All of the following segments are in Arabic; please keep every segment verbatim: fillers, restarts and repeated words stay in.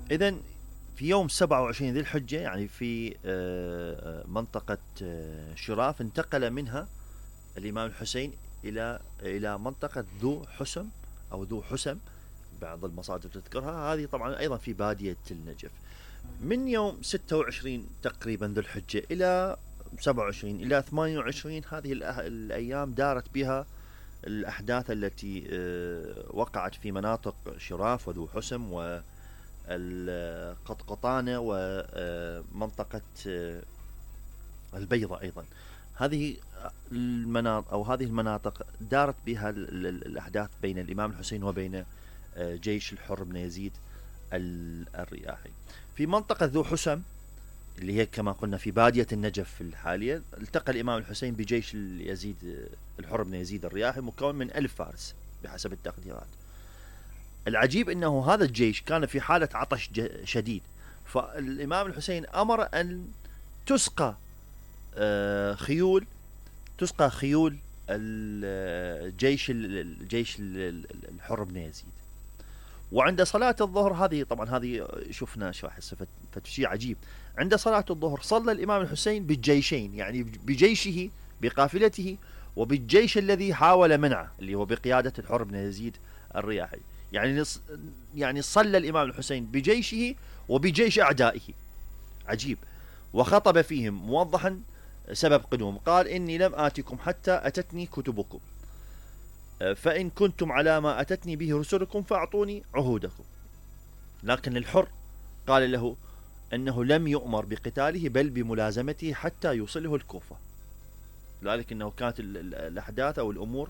إذا في يوم سبعة وعشرين ذي الحجة، يعني في منطقة شراف، انتقل منها الإمام الحسين إلى إلى منطقة ذو حسم أو ذو حسم، بعض المصادر تذكرها. هذه طبعا أيضا في بادية النجف. من يوم ستة وعشرين تقريبا ذو الحجة إلى سبعة وعشرين إلى ثمانية وعشرين، هذه الأيام دارت بها الأحداث التي وقعت في مناطق شراف وذو حسم والقطقطانة ومنطقة البيضة أيضا. هذه المناطق أو هذه المناطق دارت بها الأحداث بين الإمام الحسين وبين جيش الحر بن يزيد الرياحي. في منطقة ذو حسم اللي هي كما قلنا في بادية النجف الحالية، التقى الإمام الحسين بجيش يزيد الحر بن يزيد الرياحي مكون من ألف فارس بحسب التقديرات. العجيب أنه هذا الجيش كان في حالة عطش شديد، فالإمام الحسين أمر أن تسقى خيول تسقى خيول الجيش الجيش الحر بن يزيد. وعند صلاة الظهر، هذه طبعا هذه شفنا شو احس شيء عجيب، عند صلاة الظهر صلى الإمام الحسين بالجيشين، يعني بجيشه بقافلته وبالجيش الذي حاول منعه اللي هو بقيادة الحر بن يزيد الرياحي. يعني يعني صلى الإمام الحسين بجيشه وبجيش أعدائه. عجيب. وخطب فيهم موضحا سبب قدوم، قال: إني لم آتكم حتى أتتني كتبكم، فإن كنتم على ما أتتني به رسلكم فأعطوني عهودكم. لكن الحر قال له أنه لم يؤمر بقتاله بل بملازمته حتى يوصله الكوفة، لذلك أنه كانت الأحداث أو الأمور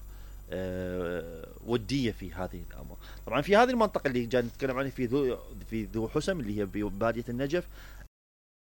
ودية في هذه الأمور. طبعا في هذه المنطقة اللي جاي نتكلم عنها في ذو في ذو حسم اللي هي ببادية النجف،